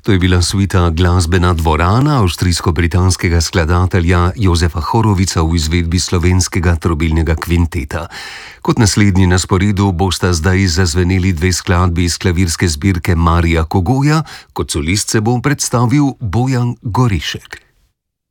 To je bila suita Glasbena dvorana avstrijsko-britanskega skladatelja Jozefa Horovica v izvedbi slovenskega trobilnega kvinteta. Kot naslednji na sporedu bosta zdaj zazveneli dve skladbi iz klavirske zbirke Marija Kogoja, kot solist se bo predstavil Bojan Gorišek.